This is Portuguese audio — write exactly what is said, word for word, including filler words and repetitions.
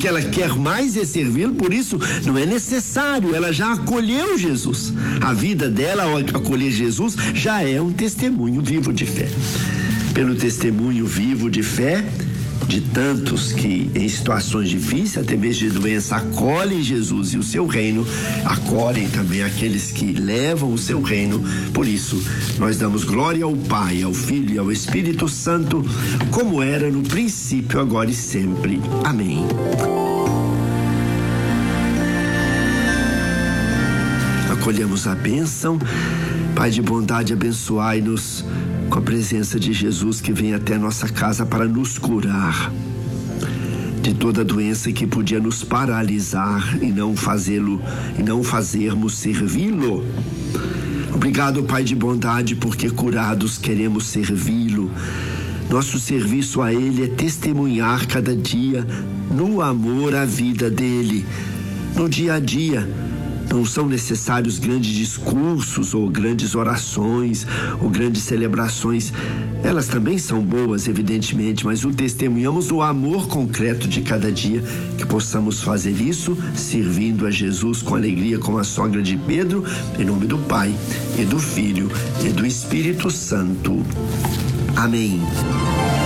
que ela quer mais é servi-lo, por isso não é necessário, ela já acolheu Jesus. A vida dela ao acolher Jesus já é um testemunho vivo de fé. Pelo testemunho vivo de fé de tantos que em situações difíceis, até mesmo de doença, acolhem Jesus e o seu reino, acolhem também aqueles que levam o seu reino. Por isso, nós damos glória ao Pai, ao Filho e ao Espírito Santo, como era no princípio, agora e sempre. Amém. Acolhemos a bênção. Pai de bondade, abençoai-nos com a presença de Jesus que vem até nossa casa para nos curar de toda doença que podia nos paralisar e não fazê-lo, e não fazermos servi-lo. Obrigado, Pai de bondade, porque curados queremos servi-lo. Nosso serviço a Ele é testemunhar cada dia no amor a vida dele, no dia a dia. Não são necessários grandes discursos ou grandes orações ou grandes celebrações. Elas também são boas, evidentemente, mas o testemunhamos o amor concreto de cada dia. Que possamos fazer isso servindo a Jesus com alegria, como a sogra de Pedro, em nome do Pai, e do Filho, e do Espírito Santo. Amém.